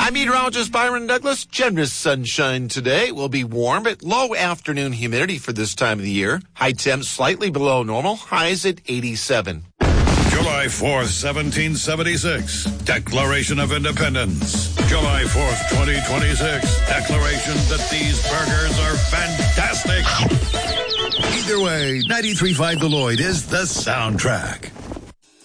I'm meteorologist Byron Douglas. Generous sunshine today. Will be warm, but low afternoon humidity for this time of the year. High temps slightly below normal. Highs at 87. July 4th, 1776. Declaration of Independence. July 4th, 2026. Declaration that these burgers are fantastic. Either way, 93.5 The Lloyd is the soundtrack.